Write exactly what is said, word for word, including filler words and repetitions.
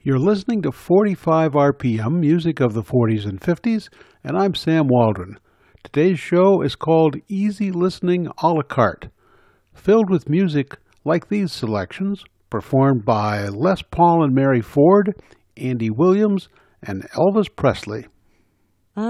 You're listening to forty-five R P M, music of the forties and fifties, and I'm Sam Waldron. Today's show is called Easy Listening a la carte, filled with music like these selections, performed by Les Paul and Mary Ford, Andy Williams, and Elvis Presley.